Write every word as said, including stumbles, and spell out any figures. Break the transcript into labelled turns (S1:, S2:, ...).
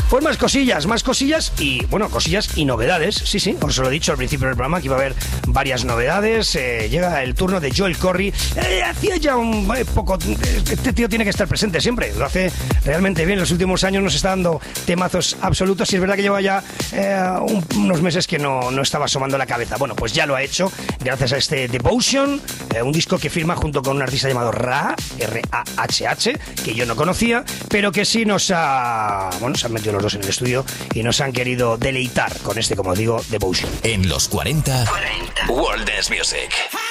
S1: Pues más cosillas, más cosillas y, bueno, cosillas y novedades. Sí, sí, os lo he dicho al principio del programa que iba a haber varias novedades. Eh, llega el turno de Joel Corry. Eh, hacía ya un eh, poco... Este tío tiene que estar presente siempre. Lo hace realmente bien. En los últimos años nos está dando temazos absolutos y es verdad que lleva ya eh, un, unos meses que no, no estaba asomando la cabeza. Bueno, pues ya lo ha hecho gracias a este Devotion, eh, un disco que firma junto con un artista llamado Ra, R A H H, que yo no conocía, pero que sí nos ha... Bueno, se han metido los dos en el estudio y nos han querido deleitar con este, como digo, Devotion.
S2: En los cuarenta, cuarenta. World Dance Music.